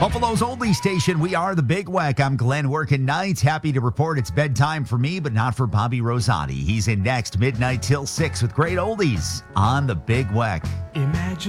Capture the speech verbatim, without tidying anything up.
Buffalo's Oldie Station. We are the Big Weck. I'm Glenn working nights. Happy to report it's bedtime for me, but not for Bobby Rosati. He's in next midnight till six with great oldies on the Big Weck. Imagine